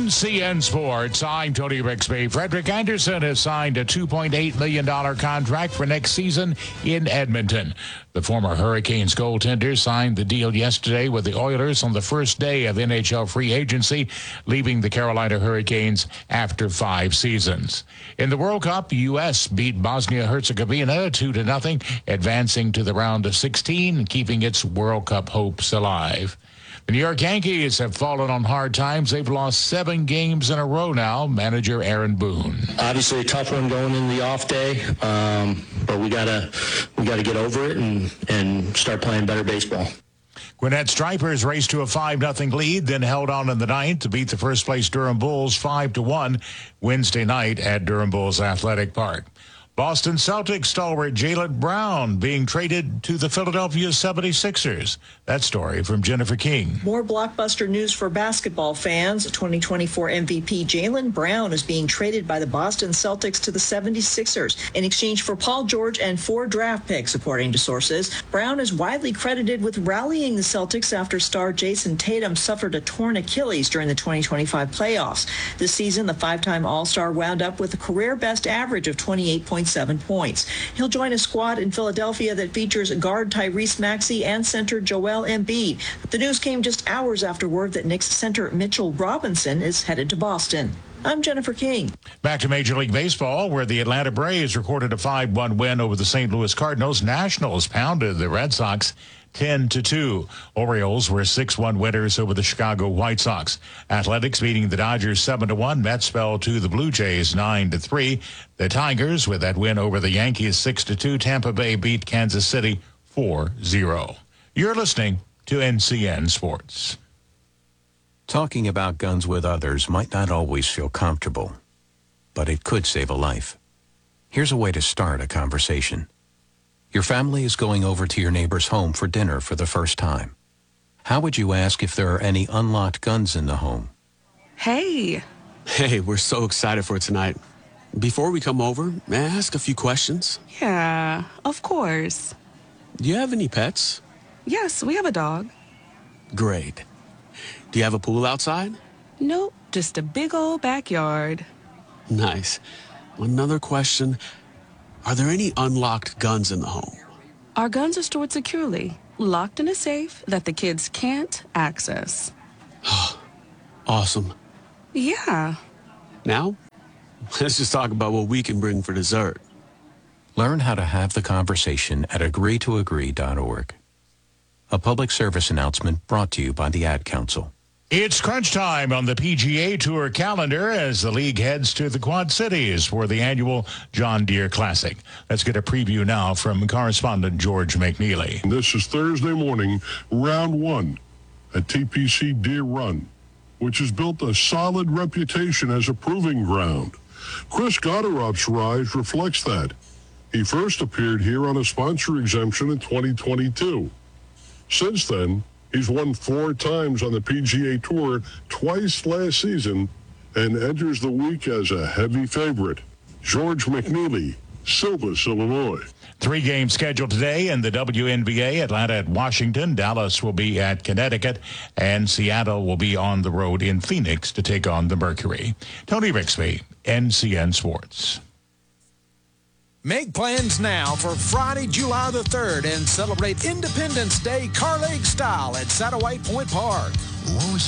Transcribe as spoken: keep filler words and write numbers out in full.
N C N Sports, I'm Tony Rixby. Frederick Anderson has signed a two point eight million dollars contract for next season in Edmonton. The former Hurricanes goaltender signed the deal yesterday with the Oilers on the first day of N H L free agency, leaving the Carolina Hurricanes after five seasons. In the World Cup, U S beat Bosnia-Herzegovina two to nothing, advancing to the round of sixteen and keeping its World Cup hopes alive. The New York Yankees have fallen on hard times. They've lost seven games in a row now. Manager Aaron Boone. Obviously a tough one going in the off day, um, but we gotta we gotta get over it and, and start playing better baseball. Gwinnett Stripers raced to a five nothing lead, then held on in the ninth to beat the first-place Durham Bulls five to one Wednesday night at Durham Bulls Athletic Park. Boston Celtics stalwart Jaylen Brown being traded to the Philadelphia seventy-sixers. That story from Jennifer King. More blockbuster news for basketball fans. twenty twenty-four M V P Jaylen Brown is being traded by the Boston Celtics to the seventy-sixers in exchange for Paul George and four draft picks, according to sources. Brown is widely credited with rallying the Celtics after star Jason Tatum suffered a torn Achilles during the twenty twenty-five playoffs. This season, the five-time All-Star wound up with a career-best average of twenty-eight point seven points. He'll join a squad in Philadelphia that features guard Tyrese Maxey and center Joel Embiid. The news came just hours after word that Knicks center Mitchell Robinson is headed to Boston. I'm Jennifer King. Back to Major League Baseball, where the Atlanta Braves recorded a five one win over the Saint Louis Cardinals. Nationals pounded the Red Sox ten to two. Orioles were six one winners over the Chicago White Sox. Athletics beating the Dodgers seven to one. Mets fell to the Blue Jays nine to three. The Tigers, with that win over the Yankees six to two. Tampa Bay beat Kansas City four zero. You're listening to N C N Sports. Talking about guns with others might not always feel comfortable, but it could save a life. Here's a way to start a conversation. Your family is going over to your neighbor's home for dinner for the first time. How would you ask if there are any unlocked guns in the home? Hey. Hey, we're so excited for tonight. Before we come over, may I ask a few questions? Yeah, of course. Do you have any pets? Yes, we have a dog. Great. Do you have a pool outside? Nope, just a big old backyard. Nice. Another question. Are there any unlocked guns in the home? Our guns are stored securely, locked in a safe that the kids can't access. Awesome. Yeah. Now, let's just talk about what we can bring for dessert. Learn how to have the conversation at agree to agree dot org. A public service announcement brought to you by the Ad Council. It's crunch time on the P G A Tour calendar as the league heads to the Quad Cities for the annual John Deere Classic. Let's get a preview now from correspondent George McNeely. This is Thursday morning, round one at T P C Deere Run, which has built a solid reputation as a proving ground. Chris Gotterop's rise reflects that. He first appeared here on a sponsor exemption in twenty twenty-two. Since then, he's won four times on the P G A Tour, twice last season, and enters the week as a heavy favorite. George McNeely, Silvis, Illinois. Three games scheduled today in the W N B A. Atlanta at Washington. Dallas will be at Connecticut. And Seattle will be on the road in Phoenix to take on the Mercury. Tony Rixby, N C N Sports. Make plans now for Friday, July the third and celebrate Independence Day Car Lake style at Satterwhite Point Park.